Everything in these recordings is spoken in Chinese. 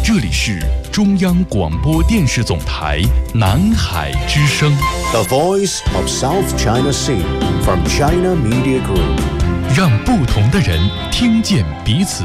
这里是中央广播电视总台南海之声 The Voice of South China Sea from China Media Group， 让不同的人听见彼此。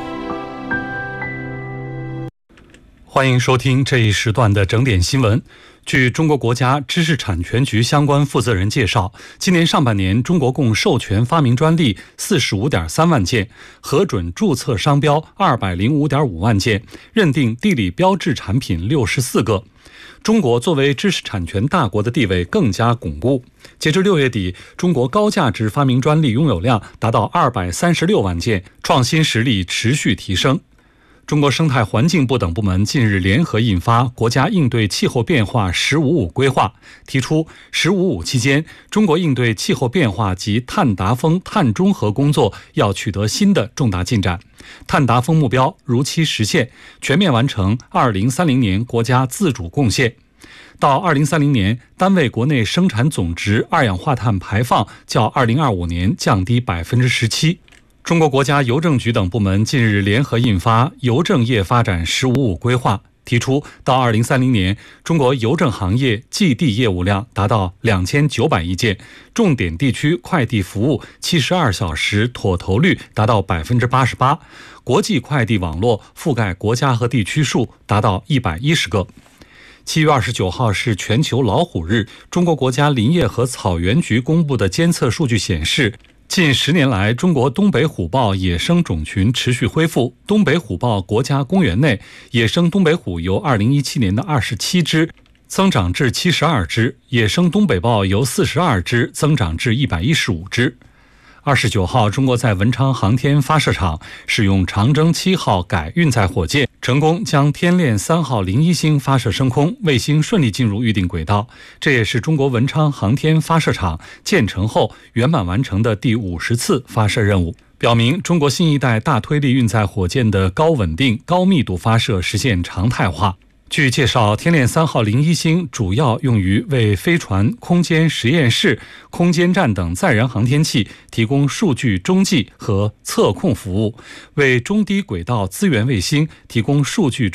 欢迎收听这一时段的整点新闻。据中国国家知识产权局相关负责人介绍，今年上半年中国共授权发明专利 45.3 万件，核准注册商标 205.5 万件，认定地理标志产品64个。中国作为知识产权大国的地位更加巩固。截至6月底，中国高价值发明专利拥有量达到236万件，创新实力持续提升。中国生态环境部等部门近日联合印发《国家应对气候变化“十五五”规划》，提出“十五五”期间，中国应对气候变化及碳达峰、碳中和工作要取得新的重大进展。碳达峰目标如期实现，全面完成2030年国家自主贡献。到2030年，单位国内生产总值二氧化碳排放较2025年降低17%。中国国家邮政局等部门近日联合印发《邮政业发展“十五五”规划》，提出到2030年，中国邮政行业寄递业务量达到2900亿件，重点地区快递服务72小时妥投率达到88%，国际快递网络覆盖国家和地区数达到110个。7月29号是全球老虎日，中国国家林业和草原局公布的监测数据显示，近10年来，中国东北虎豹野生种群持续恢复。东北虎豹国家公园内，野生东北虎由2017年的27只增长至72只，野生东北豹由42只增长至115只。29号，中国在文昌航天发射场使用长征7号改运载火箭，成功将天链3号01星发射升空，卫星顺利进入预定轨道。这也是中国文昌航天发射场建成后圆满完成的第50次发射任务，表明中国新一代大推力运载火箭的高稳定、高密度发射实现常态化。据介绍，天链3号01星主要用于为飞船、空间实验室、空间站等载人航天器提供数据中继和测控服务，为中低轨道资源卫星提供数据